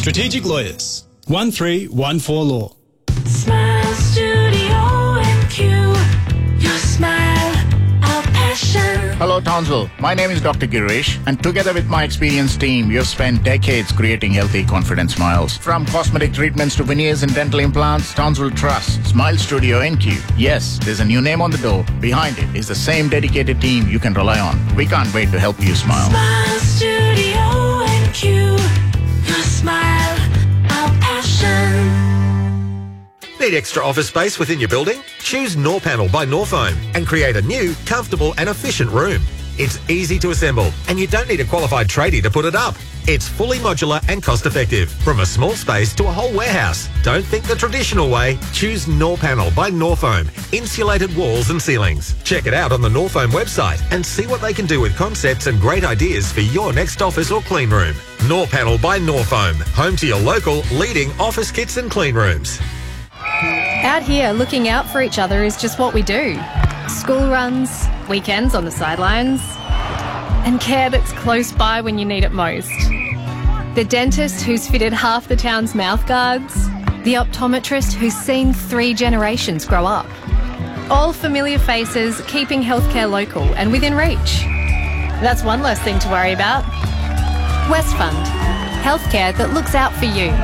Strategic Lawyers, 1314 Law. Smile Studio NQ. Your smile, our passion. Hello, Townsville. My name is Dr. Girish, and together with my experienced team, we have spent decades creating healthy, confident smiles. From cosmetic treatments to veneers and dental implants, Townsville trusts Smile Studio NQ. Yes, there's a new name on the door. Behind it is the same dedicated team you can rely on. We can't wait to help you smile. Smile Studio NQ. Your smile, our passion. Need extra office space within your building? Choose Norpanel by Norfoam and create a new, comfortable and efficient room. It's easy to assemble and you don't need a qualified tradie to put it up. It's fully modular and cost-effective. From a small space to a whole warehouse. Don't think the traditional way. Choose Norpanel by Norfoam. Insulated walls and ceilings. Check it out on the Norfoam website and see what they can do with concepts and great ideas for your next office or clean room. Norpanel by Norfoam. Home to your local leading office kits and clean rooms. Out here, looking out for each other is just what we do. School runs, weekends on the sidelines, and care that's close by when you need it most. The dentist who's fitted half the town's mouth guards, the optometrist who's seen 3 generations grow up. All familiar faces, keeping healthcare local and within reach. That's one less thing to worry about. Westfund, healthcare that looks out for you.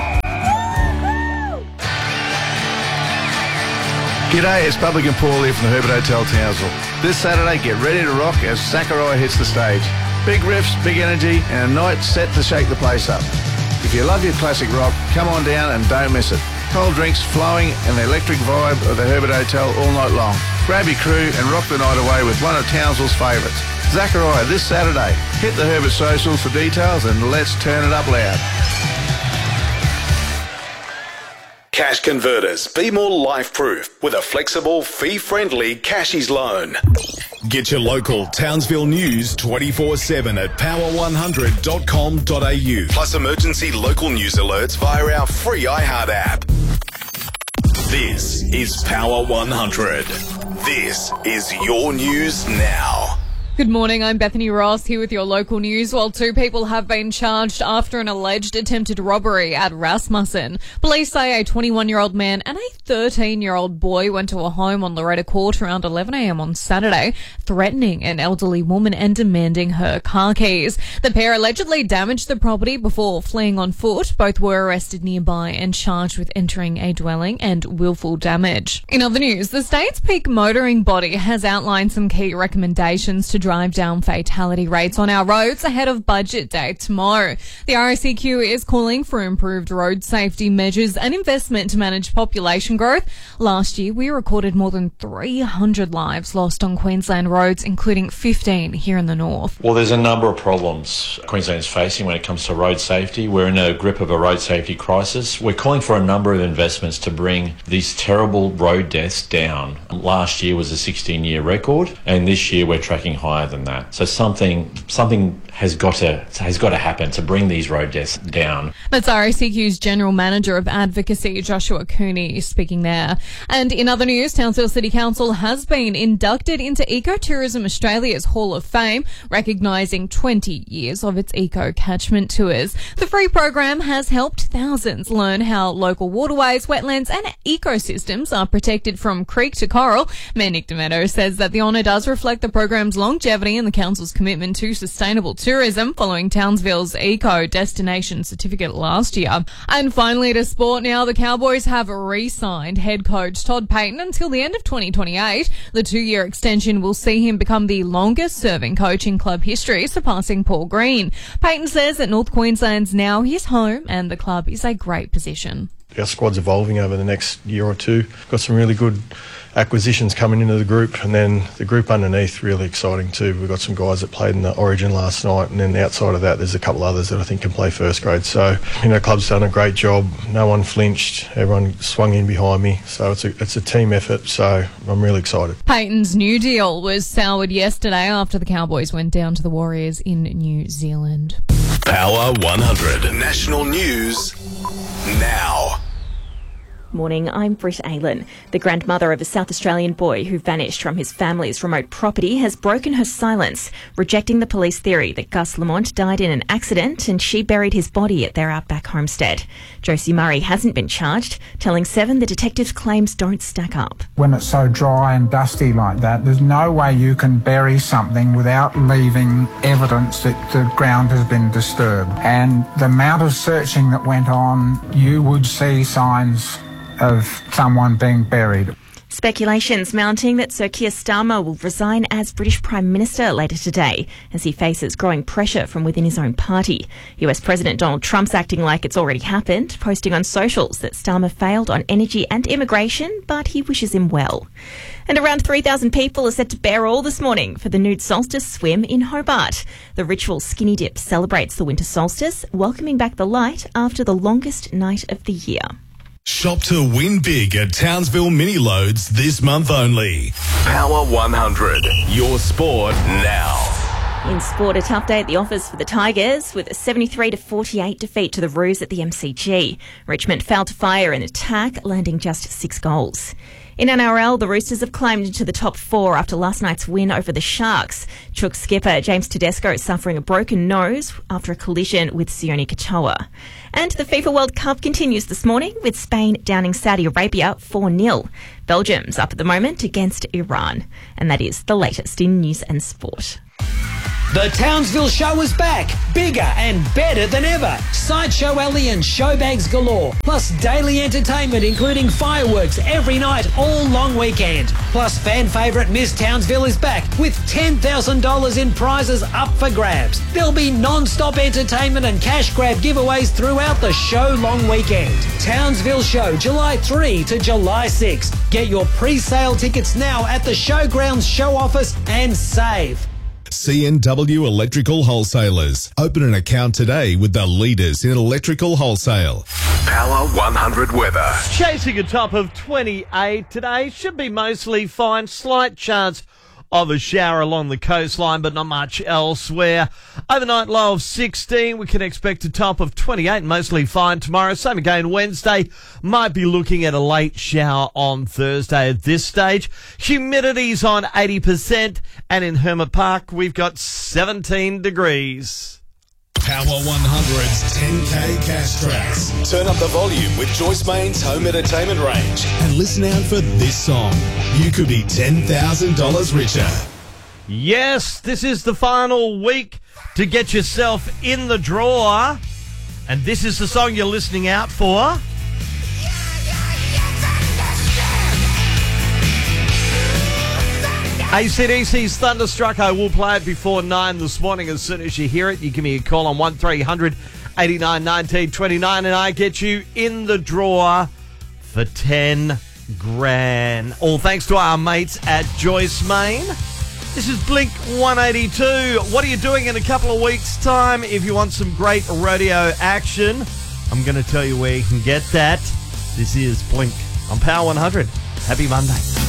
G'day, it's Public and Paul here from the Herbert Hotel Townsville. This Saturday, get ready to rock as Zachariah hits the stage. Big riffs, big energy, and a night set to shake the place up. If you love your classic rock, come on down and don't miss it. Cold drinks flowing and the electric vibe of the Herbert Hotel all night long. Grab your crew and rock the night away with one of Townsville's favourites. Zachariah this Saturday. Hit the Herbert socials for details and let's turn it up loud. Cash Converters. Be more life-proof with a flexible, fee-friendly Cashies loan. Get your local Townsville news 24/7 at power100.com.au. Plus emergency local news alerts via our free iHeart app. This is Power 100. This is your news now. Good morning, I'm Bethany Ross here with your local news. While 2 people have been charged after an alleged attempted robbery at Rasmussen. Police say a 21-year-old man and a 13-year-old boy went to a home on Loretta Court around 11 a.m. on Saturday, threatening an elderly woman and demanding her car keys. The pair allegedly damaged the property before fleeing on foot. Both were arrested nearby and charged with entering a dwelling and willful damage. In other news, the state's peak motoring body has outlined some key recommendations to drive down fatality rates on our roads ahead of budget day tomorrow. The RACQ is calling for improved road safety measures and investment to manage population growth. Last year, we recorded more than 300 lives lost on Queensland roads, including 15 here in the north. Well, there's a number of problems Queensland is facing when it comes to road safety. We're in a grip of a road safety crisis. We're calling for a number of investments to bring these terrible road deaths down. Last year was a 16-year record, and this year we're tracking higher than that. So something has got to happen to bring these road deaths down. That's RACQ's General Manager of Advocacy, Joshua Cooney, speaking there. And in other news, Townsville City Council has been inducted into Ecotourism Australia's Hall of Fame, recognising 20 years of its eco-catchment tours. The free program has helped thousands learn how local waterways, wetlands and ecosystems are protected from creek to coral. Mayor Nick Demetto says that the honour does reflect the program's longevity and the council's commitment to sustainable tourism following Townsville's Eco Destination Certificate last year. And finally to sport now, the Cowboys have re-signed head coach Todd Payten until the end of 2028. The 2-year extension will see him become the longest serving coach in club history, surpassing Paul Green. Payten says that North Queensland's now his home and the club is a great position. Our squad's evolving over the next year or two. Got some really good acquisitions coming into the group, and then the group underneath really exciting too. We've got some guys that played in the Origin last night, and then outside of that there's a couple others that I think can play first grade. So, club's done a great job. No one flinched. Everyone swung in behind me. So it's a team effort, so I'm really excited. Payten's new deal was soured yesterday after the Cowboys went down to the Warriors in New Zealand. Power 100. National news now. Morning, I'm Britt Aylan. The grandmother of a South Australian boy who vanished from his family's remote property has broken her silence, rejecting the police theory that Gus Lamont died in an accident and she buried his body at their outback homestead. Josie Murray hasn't been charged, telling Seven the detective's claims don't stack up. When it's so dry and dusty like that, there's no way you can bury something without leaving evidence that the ground has been disturbed. And the amount of searching that went on, you would see signs of someone being buried. Speculations mounting that Sir Keir Starmer will resign as British Prime Minister later today as he faces growing pressure from within his own party. US President Donald Trump's acting like it's already happened, posting on socials that Starmer failed on energy and immigration, but he wishes him well. And around 3,000 people are set to bear all this morning for the nude solstice swim in Hobart. The ritual skinny dip celebrates the winter solstice, welcoming back the light after the longest night of the year. Shop to win big at Townsville Mini Loads this month only. Power 100. Your sport now. In sport, a tough day at the office for the Tigers with a 73-48 defeat to the Roos at the MCG. Richmond failed to fire an attack, landing just 6 goals. In NRL, the Roosters have climbed into the top 4 after last night's win over the Sharks. Chook skipper James Tedesco suffering a broken nose after a collision with Sione Katoa. And the FIFA World Cup continues this morning with Spain downing Saudi Arabia 4-0. Belgium's up at the moment against Iran. And that is the latest in news and sport. The Townsville Show is back, bigger and better than ever. Sideshow Alley and showbags galore, plus daily entertainment including fireworks every night all long weekend. Plus fan favourite Miss Townsville is back with $10,000 in prizes up for grabs. There'll be non-stop entertainment and cash grab giveaways throughout the show long weekend. Townsville Show, July 3 to July 6. Get your pre-sale tickets now at the Showgrounds show office and save. CNW Electrical Wholesalers. Open an account today with the leaders in electrical wholesale. Power 100 weather. Chasing a top of 28 today. Should be mostly fine. Slight chance of a shower along the coastline, but not much elsewhere. Overnight low of 16. We can expect a top of 28, mostly fine tomorrow. Same again Wednesday. Might be looking at a late shower on Thursday at this stage. Humidity's on 80%, and in Hermit Park, we've got 17 degrees. Power 100's 10K cash tracks. Turn up the volume with Joyce Main's home entertainment range and listen out for this song. You could be $10,000 richer. Yes, this is the final week to get yourself in the draw. And this is the song you're listening out for. AC/DC's Thunderstruck. I will play it before 9 this morning. As soon as you hear it, you give me a call on 1300 89 19 29 and I get you in the draw for 10 grand. All thanks to our mates at Joyce Main. This is Blink 182. What are you doing in a couple of weeks' time? If you want some great rodeo action, I'm going to tell you where you can get that. This is Blink on Power 100. Happy Monday.